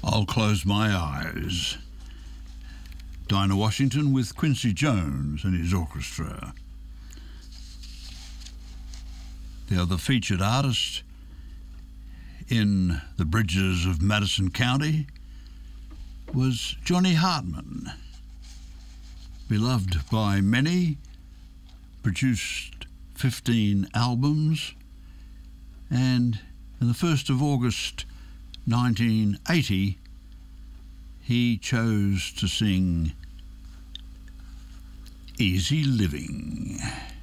I'll Close My Eyes. Dinah Washington with Quincy Jones and his orchestra. The other featured artist in The Bridges of Madison County was Johnny Hartman. Beloved by many, produced 15 albums, and on the 1st of August 1980, he chose to sing Easy Living.